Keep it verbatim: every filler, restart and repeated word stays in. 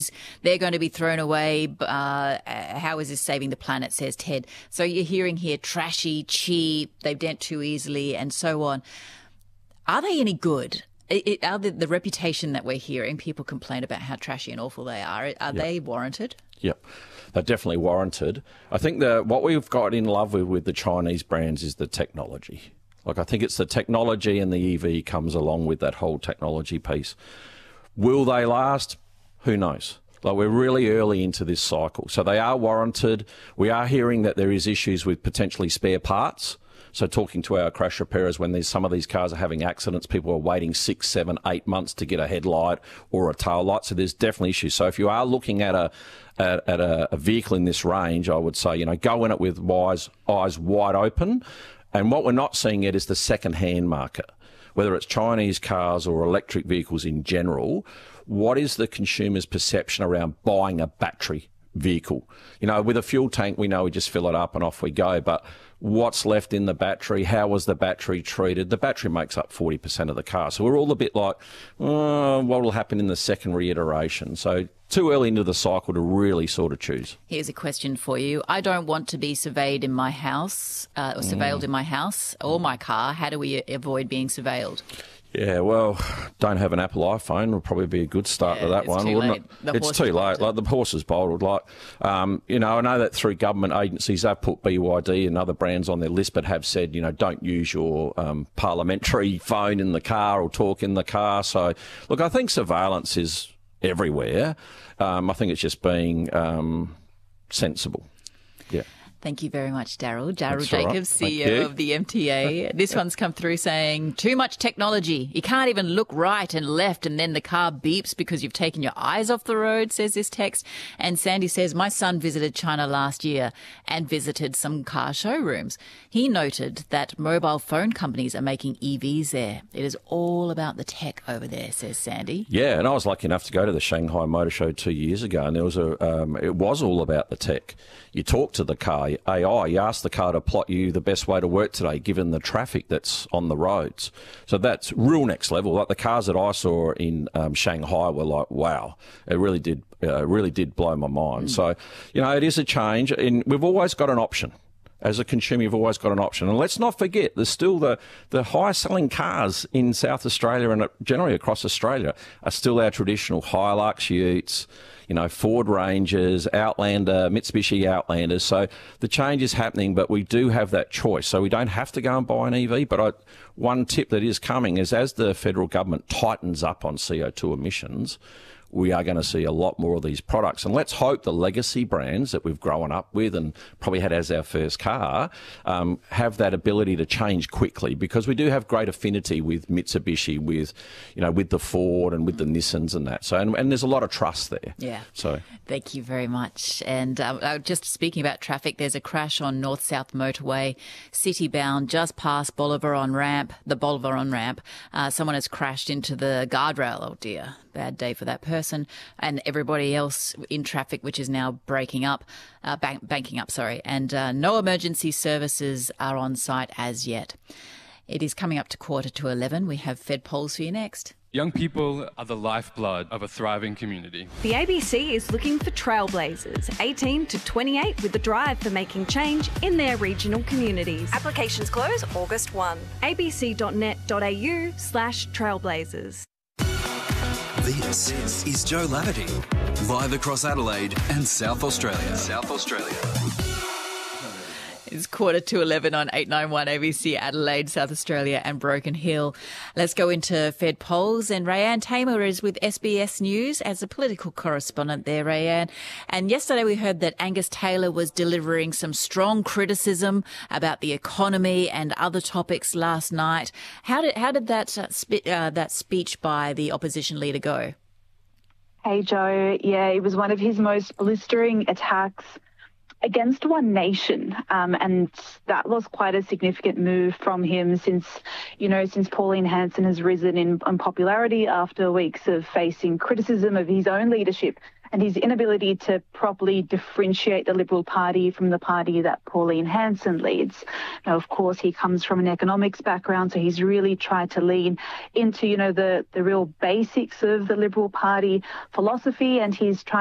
They're going to be thrown away. Uh, how is this saving the planet, says Ted. So you're hearing here trashy, cheap, they dent too easily and so on. Are they any good? It, it, are the, the reputation that we're hearing, people complain about how trashy and awful they are, are yep. they warranted? Yep, they're definitely warranted. I think that what we've got in love with with the Chinese brands is the technology. Like, I think it's the technology, and the E V comes along with that whole technology piece. Will they last? Who knows? Like, we're really early into this cycle. So they are warranted. We are hearing that there is issues with potentially spare parts. So talking to our crash repairers, when there's some of these cars are having accidents, people are waiting six, seven, eight months to get a headlight or a tail light. So there's definitely issues. So if you are looking at a at, at a, a vehicle in this range, I would say, you know, go in it with eyes, eyes wide open. And what we're not seeing yet is the second-hand market, whether it's Chinese cars or electric vehicles in general. What is the consumer's perception around buying a battery vehicle? You know, with a fuel tank, we know we just fill it up and off we go. But what's left in the battery? How was the battery treated? The battery makes up forty percent of the car. So we're all a bit like, oh, what will happen in the second reiteration? So too early into the cycle to really sort of choose. Here's a question for you. I don't want to be surveyed in my house, uh, or surveilled mm. in my house or my car. How do we avoid being surveilled? Yeah, well, don't have an Apple iPhone would probably be a good start yeah, to that it's one, too wouldn't late. it? The It's too late. Like, the horse is bolted. Like, um, you know, I know that through government agencies, they've put B Y D and other brands on their list, but have said, you know, don't use your um, parliamentary phone in the car or talk in the car. So, look, I think surveillance is everywhere. Um, I think it's just being um, sensible. Yeah. Thank you very much, Daryl. Daryl That's Jacobs, right. C E O of the M T A. This one's come through saying, too much technology. You can't even look right and left and then the car beeps because you've taken your eyes off the road, says this text. And Sandy says, my son visited China last year and visited some car showrooms. He noted that mobile phone companies are making E Vs there. It is all about the tech over there, says Sandy. Yeah, and I was lucky enough to go to the Shanghai Motor Show two years ago, and there was a, um, it was all about the tech. You talk to the car, A I, you ask the car to plot you the best way to work today, given the traffic that's on the roads. So that's real next level. Like the cars that I saw in um, Shanghai were like, wow, it really did, uh, really did blow my mind. Mm. So, you know, it is a change, and we've always got an option. As a consumer, you've always got an option. And let's not forget, there's still the, the highest-selling cars in South Australia and generally across Australia are still our traditional Hilux Utes, you know, Ford Rangers, Outlander, Mitsubishi Outlanders. So the change is happening, but we do have that choice. So we don't have to go and buy an E V. But I, one tip that is coming is as the federal government tightens up on C O two emissions, we are going to see a lot more of these products. And let's hope the legacy brands that we've grown up with and probably had as our first car um, have that ability to change quickly, because we do have great affinity with Mitsubishi, with, you know, with the Ford and with the Nissans and that. So, and, and there's a lot of trust there. Yeah. So, thank you very much. And uh, just speaking about traffic, there's a crash on North-South Motorway, city-bound, just past Bolivar on ramp, the Bolivar on ramp. Uh, someone has crashed into the guardrail. Oh dear. Bad day for that person and everybody else in traffic, which is now breaking up, uh, bank, banking up, sorry. And uh, no emergency services are on site as yet. It is coming up to quarter to eleven. We have Fed polls for you next. Young people are the lifeblood of a thriving community. The A B C is looking for trailblazers, eighteen to twenty-eight, with a drive for making change in their regional communities. Applications close August first. a b c dot net dot a u slash trailblazers. This is Joe Laverty, live across Adelaide and South Australia. South Australia. It's quarter to eleven on eight ninety-one A B C Adelaide, South Australia and Broken Hill. Let's go into Fed polls, and Rayanne Tamer is with S B S News as a political correspondent there, Rayanne. And yesterday we heard that Angus Taylor was delivering some strong criticism about the economy and other topics last night. How did how did that uh, spe- uh, that speech by the opposition leader go? Hey, Joe. Yeah, it was one of his most blistering attacks against One Nation, um, and that was quite a significant move from him since, you know, since Pauline Hanson has risen in, in popularity after weeks of facing criticism of his own leadership and his inability to properly differentiate the Liberal Party from the party that Pauline Hanson leads. Now, of course, he comes from an economics background, so he's really tried to lean into, you know, the, the real basics of the Liberal Party philosophy, and he's trying